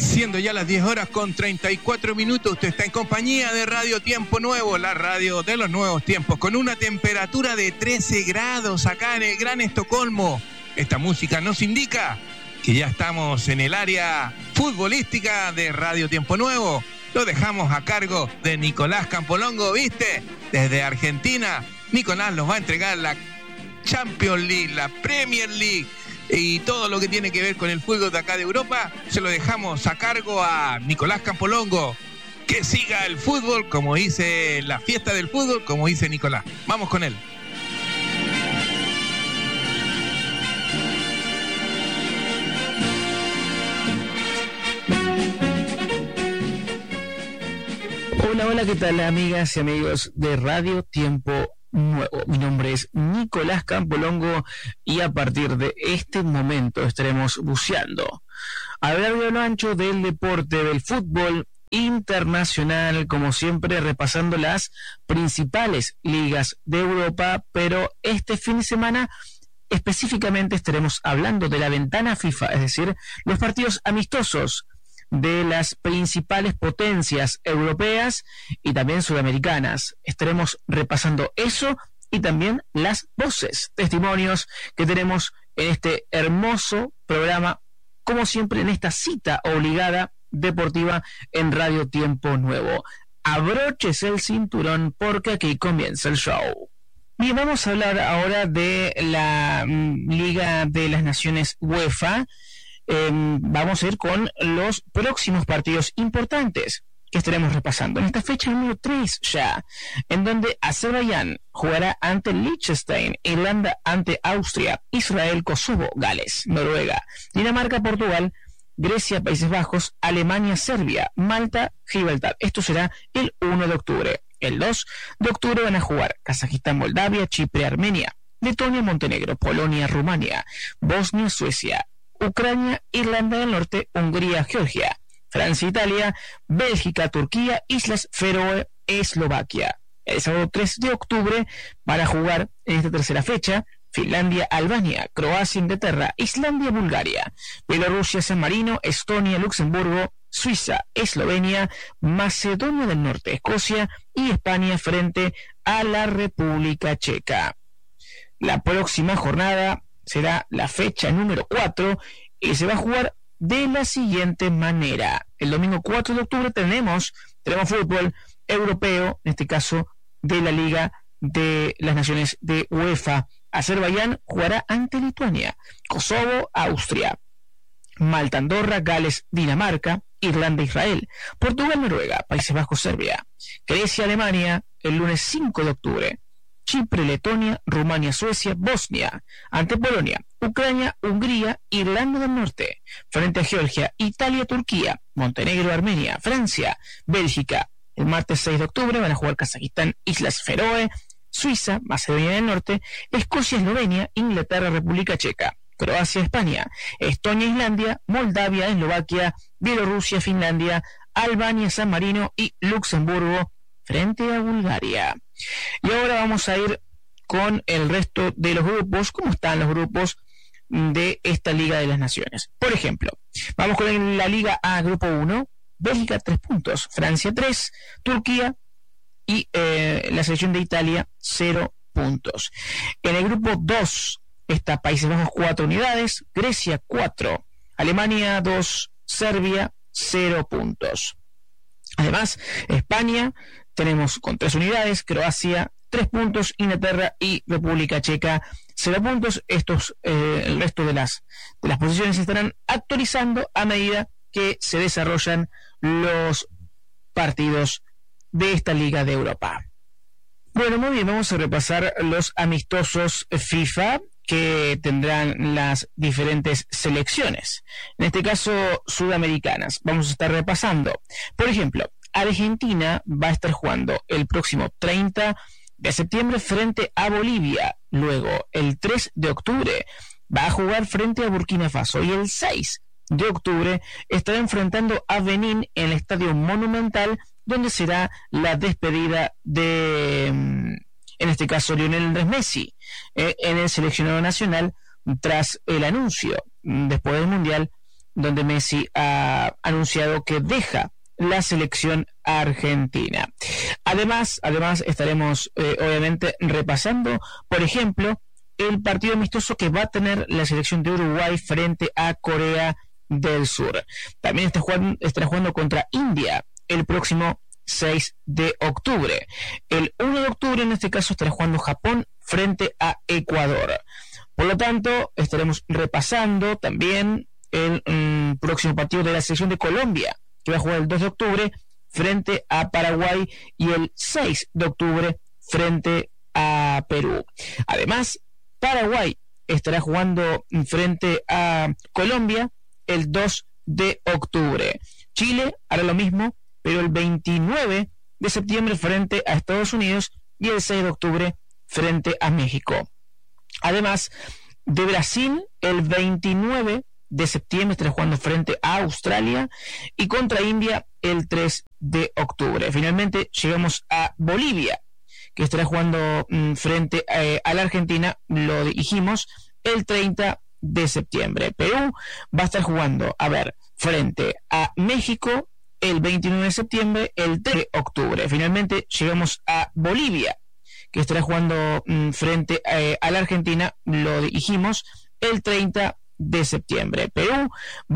Siendo ya las 10 horas con 34 minutos, usted está en compañía de Radio Tiempo Nuevo, la radio de los nuevos tiempos, con una temperatura de 13 grados acá en el Gran Estocolmo. Esta música nos indica que ya estamos en el área futbolística de Radio Tiempo Nuevo. Lo dejamos a cargo de Nicolás Campolongo, ¿viste? Desde Argentina, Nicolás nos va a entregar la Champions League, la Premier League y todo lo que tiene que ver con el fútbol de acá de Europa. Se lo dejamos a cargo a Nicolás Campolongo. Que siga el fútbol, como dice la fiesta del fútbol, como dice Nicolás. Vamos con él. Hola, ¿qué tal, amigas y amigos de Radio Tiempo Nuevo? Mi nombre es Nicolás Campolongo y a partir de este momento estaremos buceando a lo largo y a lo ancho del deporte del fútbol internacional, como siempre repasando las principales ligas de Europa, pero este fin de semana específicamente estaremos hablando de la ventana FIFA, es decir, los partidos amistosos de las principales potencias europeas y también sudamericanas. Estaremos repasando eso y también las voces, testimonios que tenemos en este hermoso programa, como siempre en esta cita obligada deportiva en Radio Tiempo Nuevo. Abróchese el cinturón porque aquí comienza el show. Bien, vamos a hablar ahora de la Liga de las Naciones UEFA. Vamos a ir con los próximos partidos importantes que estaremos repasando en esta fecha número 3 ya, en donde Azerbaiyán jugará ante Liechtenstein, Irlanda ante Austria, Israel, Kosovo, Gales, Noruega, Dinamarca, Portugal, Grecia, Países Bajos, Alemania, Serbia, Malta, Gibraltar. Esto será el 1 de octubre. El 2 de octubre van a jugar Kazajistán, Moldavia, Chipre, Armenia, Letonia, Montenegro, Polonia, Rumania, Bosnia, Suecia, Ucrania, Irlanda del Norte, Hungría, Georgia, Francia, Italia, Bélgica, Turquía, Islas Feroe, Eslovaquia. El sábado 3 de octubre van a jugar en esta tercera fecha Finlandia, Albania, Croacia, Inglaterra, Islandia, Bulgaria, Bielorrusia, San Marino, Estonia, Luxemburgo, Suiza, Eslovenia, Macedonia del Norte, Escocia y España frente a la República Checa. La próxima jornada será la fecha número 4 y se va a jugar de la siguiente manera. El domingo 4 de octubre tenemos fútbol europeo, en este caso de la Liga de las Naciones de UEFA. Azerbaiyán jugará ante Lituania, Kosovo, Austria, Malta, Andorra, Gales, Dinamarca, Irlanda, Israel, Portugal, Noruega, Países Bajos, Serbia, Grecia, Alemania, el lunes 5 de octubre. Chipre, Letonia, Rumania, Suecia, Bosnia, ante Polonia, Ucrania, Hungría, Irlanda del Norte, frente a Georgia, Italia, Turquía, Montenegro, Armenia, Francia, Bélgica. El martes 6 de octubre van a jugar Kazajistán, Islas Feroe, Suiza, Macedonia del Norte, Escocia, Eslovenia, Inglaterra, República Checa, Croacia, España, Estonia, Islandia, Moldavia, Eslovaquia, Bielorrusia, Finlandia, Albania, San Marino y Luxemburgo frente a Bulgaria. Y ahora vamos a ir con el resto de los grupos. ¿Cómo están los grupos de esta Liga de las Naciones? Por ejemplo, vamos con la Liga A, Grupo 1, Bélgica 3 puntos, Francia 3, Turquía y la selección de Italia 0 puntos. En el grupo 2 está Países Bajos 4 unidades, Grecia 4, Alemania 2, Serbia 0 puntos. Además, España tenemos con 3 unidades, Croacia 3 puntos, Inglaterra y República Checa 0 puntos. El resto de las posiciones se estarán actualizando a medida que se desarrollan los partidos de esta Liga de Europa. Bueno, muy bien, vamos a repasar los amistosos FIFA que tendrán las diferentes selecciones, en este caso sudamericanas. Vamos a estar repasando, por ejemplo, Argentina va a estar jugando el próximo 30 de septiembre frente a Bolivia. Luego, el 3 de octubre va a jugar frente a Burkina Faso y el 6 de octubre estará enfrentando a Benín en el Estadio Monumental, donde será la despedida de, en este caso, Lionel Andrés Messi en el seleccionado nacional tras el anuncio después del Mundial, donde Messi ha anunciado que deja la selección argentina. Además estaremos obviamente repasando, por ejemplo, el partido amistoso que va a tener la selección de Uruguay frente a Corea del Sur. También estará jugando contra India el próximo 6 de octubre. El 1 de octubre, en este caso, estará jugando Japón frente a Ecuador. Por lo tanto, estaremos repasando también el próximo partido de la selección de Colombia, que va a jugar el 2 de octubre frente a Paraguay y el 6 de octubre frente a Perú. Además, Paraguay estará jugando frente a Colombia el 2 de octubre. Chile hará lo mismo, pero el 29 de septiembre frente a Estados Unidos y el 6 de octubre frente a México. Además de Brasil, el 29 de septiembre estará jugando frente a Australia y contra India el 3 de octubre. Finalmente llegamos a Bolivia, que estará jugando frente a la Argentina, lo dijimos, el 30 de septiembre. Perú va a estar jugando, frente a México el 29 de septiembre, el 3 de octubre. Finalmente llegamos a Bolivia, que estará jugando frente a la Argentina, lo dijimos, el 30 de septiembre. Perú va